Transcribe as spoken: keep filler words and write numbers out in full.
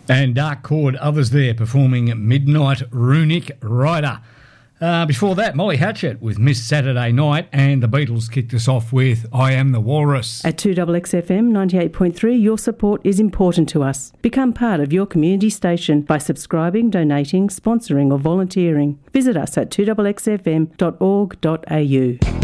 And Dark Chord, others there performing Midnight Runic Rider. Uh, before that, Molly Hatchet with Miss Saturday Night, and the Beatles kicked us off with I Am the Walrus. At two X X F M ninety-eight point three, your support is important to us. Become part of your community station by subscribing, donating, sponsoring or volunteering. Visit us at two X X F M dot org dot A U.